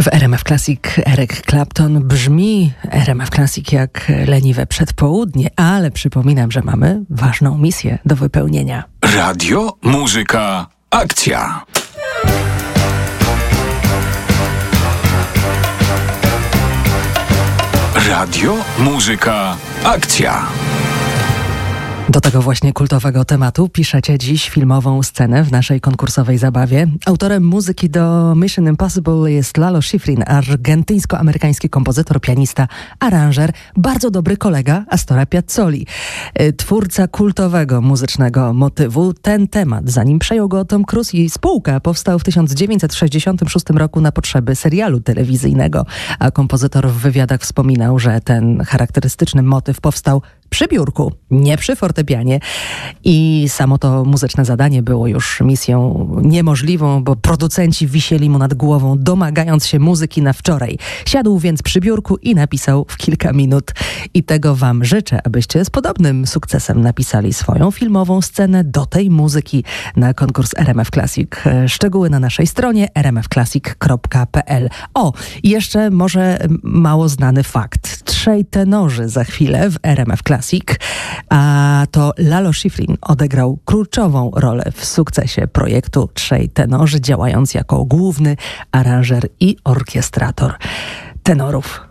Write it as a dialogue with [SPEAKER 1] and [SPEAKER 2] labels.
[SPEAKER 1] W RMF Classic Eric Clapton brzmi RMF Classic jak leniwe przedpołudnie, ale przypominam, że mamy ważną misję do wypełnienia.
[SPEAKER 2] Radio, muzyka, akcja. Radio, muzyka, akcja.
[SPEAKER 1] Do tego właśnie kultowego tematu piszecie dziś filmową scenę w naszej konkursowej zabawie. Autorem muzyki do Mission Impossible jest Lalo Schifrin, argentyńsko-amerykański kompozytor, pianista, aranżer, bardzo dobry kolega Astora Piazzoli. Twórca kultowego muzycznego motywu. Ten temat, zanim przejął go Tom Cruise i spółka, powstał w 1966 roku na potrzeby serialu telewizyjnego. A kompozytor w wywiadach wspominał, że ten charakterystyczny motyw powstał przy biurku, nie przy fortepianie. I samo to muzyczne zadanie było już misją niemożliwą, bo producenci wisieli mu nad głową, domagając się muzyki na wczoraj. Siadł więc przy biurku i napisał w kilka minut. I tego wam życzę, abyście z podobnym sukcesem napisali swoją filmową scenę do tej muzyki na konkurs RMF Classic. Szczegóły na naszej stronie rmfclassic.pl. O, i jeszcze może mało znany fakt. 3 tenorzy za chwilę w RMF Classic, a to Lalo Schifrin odegrał kluczową rolę w sukcesie projektu 3 tenorzy, działając jako główny aranżer i orkiestrator tenorów.